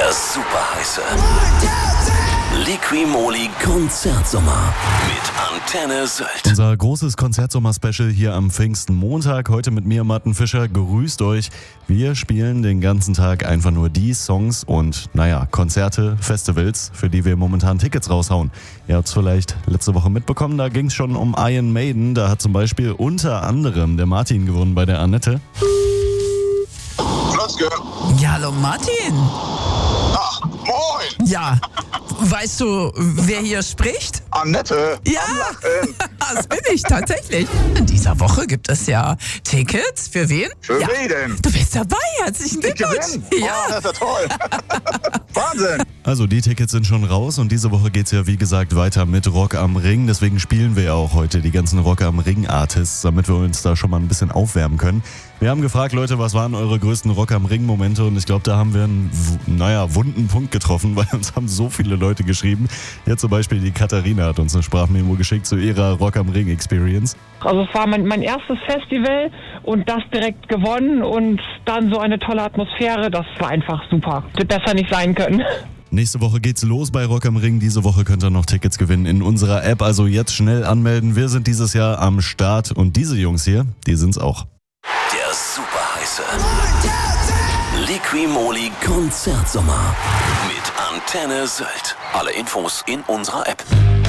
Der super heiße Liqui-Moly Konzertsommer mit Antenne Sylt. Unser großes Konzertsommer-Special hier am Pfingstenmontag. Heute mit mir, Martin Fischer. Grüßt euch. Wir spielen den ganzen Tag einfach nur die Songs und, Konzerte, Festivals, für die wir momentan Tickets raushauen. Ihr habt es vielleicht letzte Woche mitbekommen, da ging es schon um Iron Maiden. Da hat zum Beispiel unter anderem der Martin gewonnen bei der Annette. Flotzke. Ja, hallo Martin. Ach, moin. Ja, weißt du, wer hier spricht? Annette. Ja, das bin ich tatsächlich. In dieser Woche gibt es ja Tickets. Für wen? Für ja. wen denn? Du bist dabei, herzlichen Glückwunsch. Ja. Oh, das ist ja toll. Wahnsinn. Also die Tickets sind schon raus und diese Woche geht's ja wie gesagt weiter mit Rock am Ring. Deswegen spielen wir ja auch heute die ganzen Rock am Ring Artists, damit wir uns da schon mal ein bisschen aufwärmen können. Wir haben gefragt, Leute, was waren eure größten Rock am Ring Momente? Und ich glaube, da haben wir einen, wunden Punkt getroffen, weil uns haben so viele Leute geschrieben. Hier zum Beispiel die Katharina hat uns eine Sprachmemo geschickt zu ihrer Rock am Ring Experience. Also es war mein erstes Festival und das direkt gewonnen und dann so eine tolle Atmosphäre, das war einfach super. Hätte besser nicht sein können. Nächste Woche geht's los bei Rock am Ring. Diese Woche könnt ihr noch Tickets gewinnen in unserer App. Also jetzt schnell anmelden. Wir sind dieses Jahr am Start und diese Jungs hier, die sind's auch. Der super heiße Liqui-Moly Konzertsommer mit Antenne Sylt. Alle Infos in unserer App.